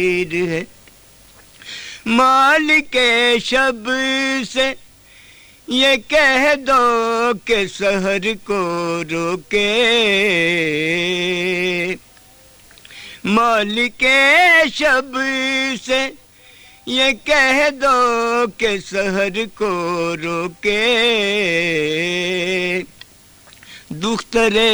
है। माल के शब से ये कह दो कि शहर को रोके, माल के शब से ये कह दो कि शहर को रोके। दुख्तरे